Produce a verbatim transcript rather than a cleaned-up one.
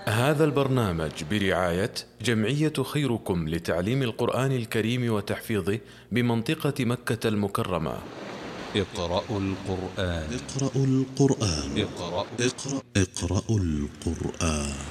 هذا البرنامج برعاية جمعية خيركم لتعليم القرآن الكريم وتحفيظه بمنطقة مكة المكرمة. اقرأوا القرآن. اقرأوا القرآن. اقرأ اقرأ اقرأوا القرآن.